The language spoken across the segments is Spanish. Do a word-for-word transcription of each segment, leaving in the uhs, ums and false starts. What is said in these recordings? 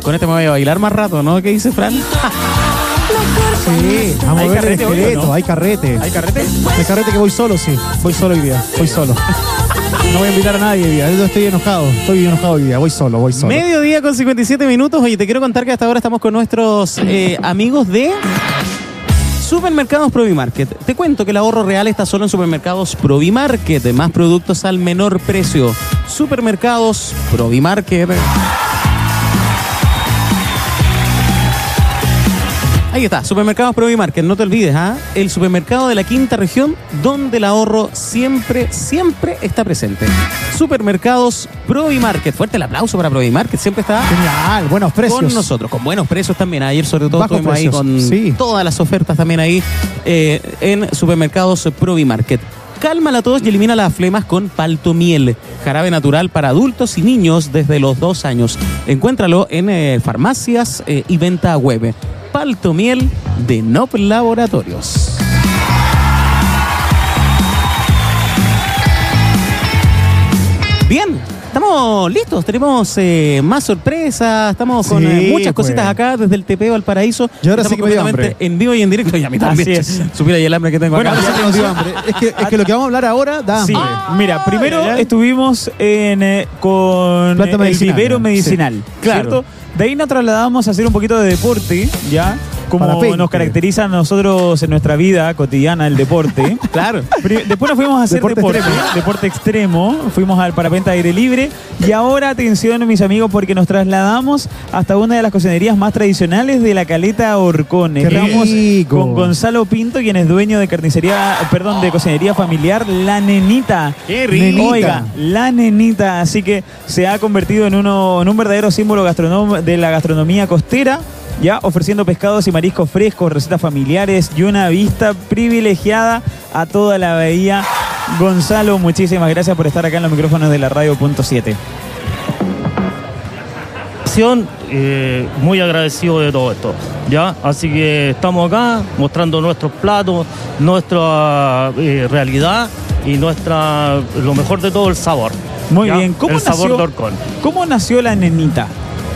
Con este me voy a bailar más rato, ¿no? ¿Qué dice Fran? Sí, vamos a ¿Hay ver el carrete hoy, esqueleto, o no? hay carrete. ¿Hay carrete? Hay carrete que voy solo, sí. Voy solo hoy día, voy solo. No voy a invitar a nadie hoy día, yo estoy enojado, estoy enojado hoy día, voy solo, voy solo. Mediodía con cincuenta y siete minutos. Oye, te quiero contar que hasta ahora estamos con nuestros eh, amigos de Supermercados Provimarket. Te cuento que el ahorro real está solo en Supermercados Provimarket. Más productos al menor precio. Supermercados Provimarket. Ahí está, Supermercados Provimarket, no te olvides, ¿ah? ¿eh? El supermercado de la quinta región, donde el ahorro siempre, siempre está presente. Supermercados Provimarket. Fuerte el aplauso para Provimarket, siempre está Genial, buenos precios. con nosotros, con buenos precios también. Ayer sobre todo Bajos estuvimos ahí precios, con sí. todas las ofertas también ahí eh, en Supermercados Provimarket. Calma la tos y elimina las flemas con Paltomiel, jarabe natural para adultos y niños desde los dos años. Encuéntralo en eh, farmacias eh, y venta web. Paltomiel de Nop Laboratorios. Bien, estamos listos, tenemos eh, más sorpresas, estamos con Sí, eh, muchas pues. cositas acá desde el Tepeo al Paraíso. Y ahora estamos sí que me dio completamente hambre. en vivo y en directo, y a mí también. Así es. Supiera y el hambre que tengo Bueno, acá. Ya tengo tío hambre. Es que, es que lo que vamos a hablar ahora da Sí, hambre. mira, primero ay, ay. estuvimos en, eh, con Planta eh, el medicinal, vivero sí. medicinal, Claro. ¿cierto? De ahí nos trasladamos a hacer un poquito de deporte, ¿ya? Como Parapente. nos caracteriza a nosotros en nuestra vida cotidiana el deporte. Claro. Pri- Después nos fuimos a hacer Deporte deporte, extremo. deporte extremo, fuimos al parapente aire libre y ahora atención mis amigos porque nos trasladamos hasta una de las cocinerías más tradicionales de la Caleta Orcón. ¡Qué Estamos rico! con Gonzalo Pinto, quien es dueño de carnicería, perdón, de cocinería familiar La Nenita. ¡Qué rico! Nenita. Oiga, La Nenita, así que se ha convertido en, uno, en un verdadero símbolo gastronom- de la gastronomía costera, ya ofreciendo pescados y mariscos frescos, recetas familiares y una vista privilegiada a toda la bahía. Gonzalo, muchísimas gracias por estar acá en los micrófonos de la radio punto siete. Eh, muy agradecido de todo esto, ¿ya? Así que estamos acá mostrando nuestros platos, nuestra eh, realidad y nuestra, lo mejor de todo, el sabor. Muy ¿ya? bien, ¿cómo el sabor nació, de Orcón. ¿cómo nació La Nenita?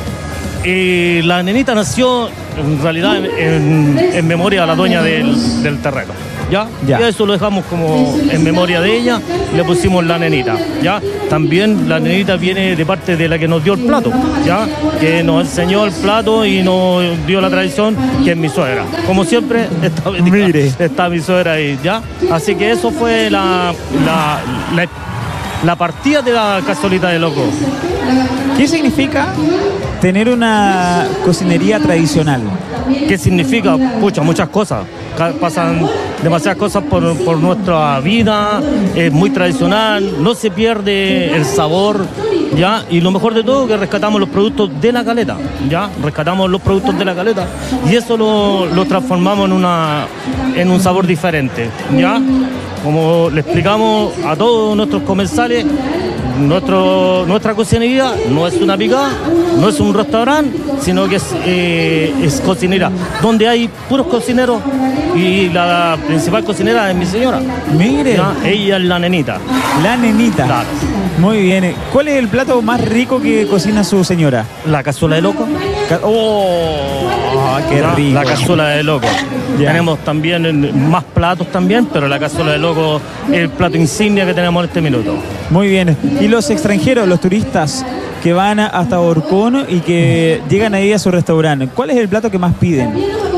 Eh, la nenita nació en realidad en, en, en memoria a la dueña del, del terreno. ¿Ya? Ya. Y eso lo dejamos como en memoria de ella y le pusimos La Nenita, ¿ya? También La Nenita viene de parte de la que nos dio el plato, ¿ya? Que nos enseñó el plato y nos dio la tradición, que es mi suegra. Como siempre, está, Mire. está mi suegra ahí, ¿ya? Así que eso fue la, la, la, la partida de la cazuelita de loco. ¿Qué significa tener una cocinería tradicional? ¿Qué significa? Pucha, muchas cosas. Ca- Pasan demasiadas cosas por, por nuestra vida, es muy tradicional, no se pierde el sabor, ¿ya? Y lo mejor de todo, que rescatamos los productos de la caleta, ¿ya? Rescatamos los productos de la caleta y eso lo, lo transformamos en, una, en un sabor diferente, ¿ya? Como le explicamos a todos nuestros comensales, Nuestro, nuestra cocinería no es una picada, no es un restaurante, sino que es, eh, es cocinera, donde hay puros cocineros y la principal cocinera es mi señora. Mire, ¿Ya? Ella es La Nenita. La Nenita. Claro. Muy bien. ¿Cuál es el plato más rico que cocina su señora? La cazuela de loco. Ca- ¡Oh! ¡Qué ¿Ya? rico! La cazuela de loco. Ya. Tenemos también eh, más platos también, pero la cazuela de loco es el plato insignia que tenemos en este minuto. Muy bien. ¿Y los extranjeros, los turistas que van a- hasta Orcón y que llegan ahí a su restaurante, cuál es el plato que más piden?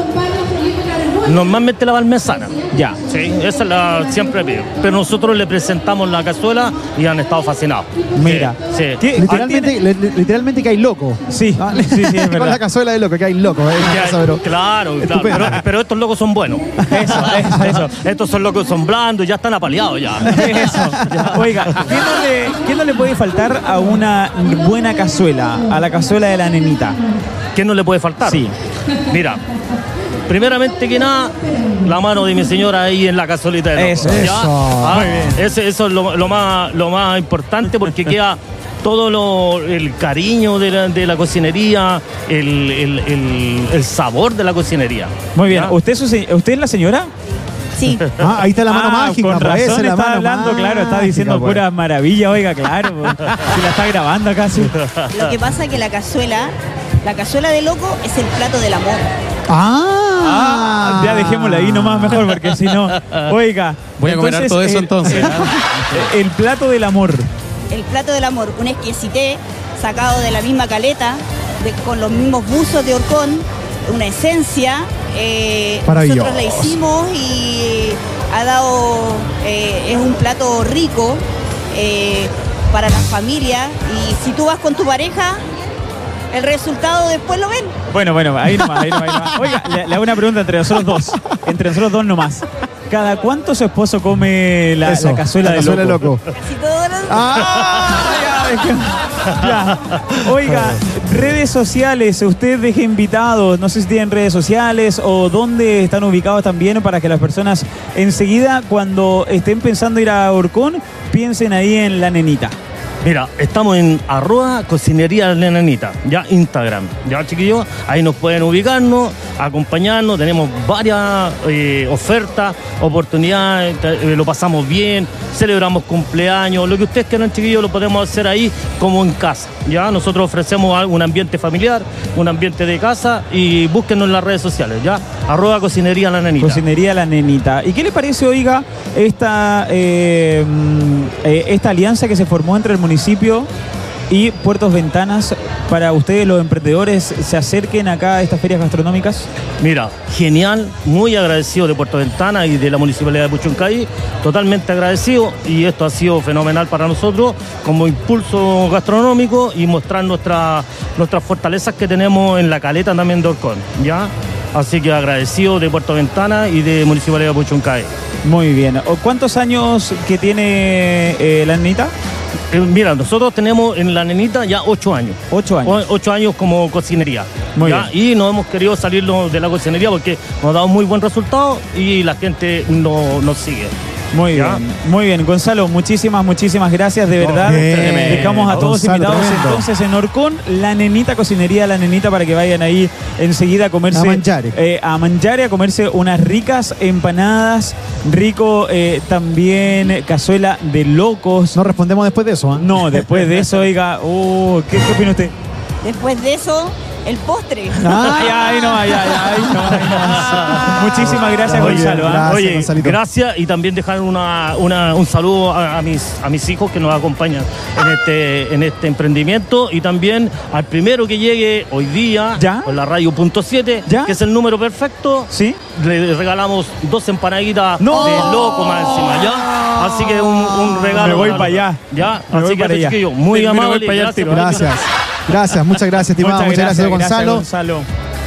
Normalmente la parmesana. Ya. Sí, esa es la siempre pido. Pero nosotros le presentamos la cazuela y han estado fascinados. Mira. Sí, sí. ¿Qué- Literalmente, li- li- literalmente que hay loco. Sí, Ah, sí, sí, es Con verdad. la cazuela de loco, que hay loco. ¿eh? Ya, Eso, pero- claro, claro. Estupendo. Pero, pero estos locos son buenos. Eso, eso, eso. Estos son locos, son blandos, ya están apaleados ya. Eso. Oiga, ¿qué no, le, qué no le puede faltar a una buena cazuela, a la cazuela de La Nenita? ¿Qué no le puede faltar? Sí. Mira, primeramente que nada, la mano de mi señora ahí en la cazuelita de loco. Eso. ¿Ya? Eso. Ah, Muy bien. ese- eso es lo, lo más, lo más importante porque queda todo lo, el cariño de la, de la cocinería, el, el- el- el sabor de la cocinería. Muy bien. ¿Ya? ¿Usted, es su se- ¿Usted es la señora? Sí. Ah, ahí está la mano Ah, mágica. Con pues, esa razón es la está mano hablando, claro, está mágica, diciendo pues. puras maravillas, oiga, claro. pues, si la está grabando casi. Lo que pasa es que la cazuela La cazuela de loco es el plato del amor. Ah, Ah, ya dejémosla ahí nomás mejor, porque si no, oiga. Voy a comer harto de eso, el- entonces. El, el plato del amor. El plato del amor, un exquisité sacado de la misma caleta, de- con los mismos buzos de horcón, una esencia. eh, Maravilloso. nosotros la hicimos y ha dado, eh, es un plato rico eh, para la familia. Y si tú vas con tu pareja, el resultado después lo ven. Bueno, bueno, ahí nomás, ahí nomás, ahí nomás. Oiga, le, le hago una pregunta entre nosotros dos. Entre nosotros dos nomás. ¿Cada cuánto su esposo come la, eso, la cazuela, la cazuela de de loco? loco. Casi todos los Ah, Ya, es que- ya. Oiga, redes sociales, usted deje invitados, no sé si tienen redes sociales o dónde están ubicados también para que las personas enseguida cuando estén pensando ir a Horcón piensen ahí en la nenita. Mira, estamos en arroba cocinería la nenita, ya Instagram, ya chiquillos, ahí nos pueden ubicarnos, acompañarnos, tenemos varias eh, ofertas, oportunidades, te- eh, lo pasamos bien, celebramos cumpleaños, lo que ustedes quieran chiquillos lo podemos hacer ahí como en casa, ya nosotros ofrecemos algo- un ambiente familiar, un ambiente de casa y búsquenos en las redes sociales, ya arroba cocinería la nenita. Cocinería La Nenita. ¿Y qué le parece, oiga, esta, eh, mm, eh, esta alianza que se formó entre el municipio y Puertos Ventanas para ustedes, los emprendedores, se acerquen acá a estas ferias gastronómicas? Mira, genial, muy agradecido de Puerto Ventana y de la Municipalidad de Puchuncaví, totalmente agradecido y esto ha sido fenomenal para nosotros como impulso gastronómico y mostrar nuestra, nuestras fortalezas que tenemos en la caleta también de Horcón, ¿ya? Así que agradecido de Puerto Ventana y de Municipalidad de Puchuncaví. Muy bien. ¿O ¿Cuántos años que tiene eh, la nenita? Eh, mira, nosotros tenemos en la nenita ya ocho años. Ocho años. O- Ocho años como cocinería. Muy ¿ya? Y no hemos querido salirnos de la cocinería porque nos ha dado muy buen resultado y la gente no, nos sigue. Muy ¿Ya? bien, muy bien. Gonzalo, muchísimas, muchísimas gracias, de verdad. bien. Dejamos a todos Gonzalo, invitados tremendo. entonces en Horcón, La Nenita, Cocinería La Nenita, para que vayan ahí enseguida a comerse. A mangiare. eh, a mangiare, a comerse unas ricas empanadas, rico eh, también cazuela de locos. no respondemos después de eso, ¿ah? No, después de eso, oiga, uh, ¿qué, ¿qué opina usted? Después de eso, el postre. Ah, Ay, ay, no, ay, ay, ay, no, ay, no. Muchísimas gracias, Oye, Gonzalo. ¿ah? gracias, Oye, Gonzalito. gracias y también dejar una, una- un saludo a, a mis, a mis hijos que nos acompañan en este, en este emprendimiento y también al primero que llegue hoy día ¿Ya? con la radio punto siete, ¿Ya? que es el número perfecto. ¿Sí? Le regalamos dos empanaditas ¡No! de loco más encima, ¿ya? Así que un, un regalo. Me voy para allá. ¿Ya? Me voy Así que para eso, allá. chiquillos, muy Me- me voy amable. para allá al Gracias. tiro. Gracias. Gracias, muchas gracias, estimado. Muchas, gracias, Gonzalo. Gonzalo.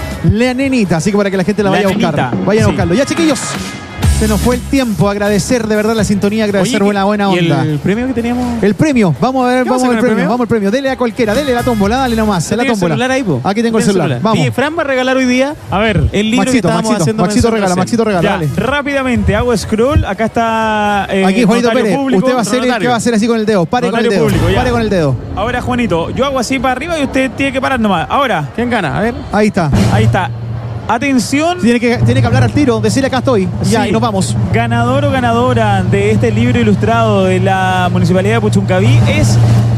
La nenita, así que para que la gente la La vaya a buscar. nenita, Vayan a sí. buscarlo. Ya, chiquillos, se nos fue el tiempo. Agradecer de verdad la sintonía, agradecer Oye, buena, buena ¿y onda. el premio que teníamos? El premio, vamos a ver, ¿Qué vamos vamos a al hacer con el premio, premio? vamos al premio. Dele a cualquiera, dele la tómbola, dale nomás, la ¿Tiene el tómbola. celular ahí, po? Aquí tengo el ¿Tiene celular, vamos. Oye, Fran va a regalar hoy día A ver. el libro Maxito, que estábamos Maxito, haciendo Maxito mención regala, recién. Maxito regala, Ya, dale. rápidamente hago scroll. Acá está. eh, Aquí Juanito notario Pérez, público. usted va a hacer, Notario. ¿qué va a hacer así con el dedo? Pare con el Notario dedo, público, ya. pare con el dedo. Ahora, Juanito, yo hago así para arriba y usted tiene que parar nomás. Ahora, ¿Quién gana? A ver. Ahí está. ahí está. Atención. Tiene que, tiene que hablar al tiro, decirle acá estoy. Ya, Sí. y nos vamos. Ganador o ganadora de este libro ilustrado de la Municipalidad de Puchuncaví es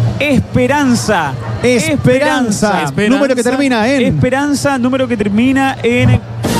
Esperanza. Esperanza. Número que termina en Esperanza, número que termina en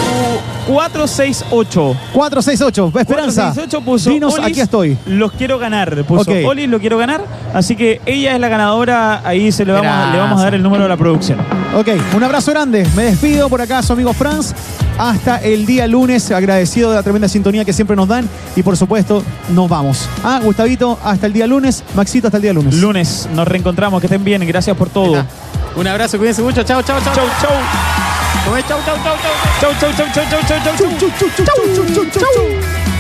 cuatro seis ocho. cuatro seis ocho. Esperanza. cuatro seis ocho puso Dinos, Olis, aquí estoy. Los quiero ganar. Puso Ok. Olis, lo quiero ganar. Así que ella es la ganadora. Ahí se le vamos, a- le vamos a dar el número de la producción. Ok, un abrazo grande. Me despido por acá, su amigo Franz. Hasta el día lunes, agradecido de la tremenda sintonía que siempre nos dan. Y por supuesto, nos vamos. Ah, Gustavito, hasta el día lunes. Maxito, hasta el día lunes. Lunes nos reencontramos. Que estén bien. Gracias por todo. Un abrazo, cuídense mucho. Chao, chao, chao. Chau, chau. Chau, chau, chau, chau. Chau, chau, chau, chau, chau, chau, chau. Chau, chau, chau, chau, chau, chau, chau.